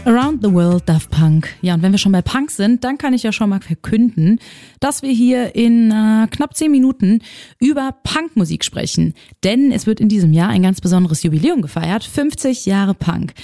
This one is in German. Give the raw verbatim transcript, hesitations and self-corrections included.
Around the World Daft Punk. Ja, und wenn wir schon bei Punk sind, dann kann ich ja schon mal verkünden, dass wir hier in äh, knapp zehn Minuten über Punkmusik sprechen. Denn es wird in diesem Jahr ein ganz besonderes Jubiläum gefeiert, fünfzig Jahre Punk.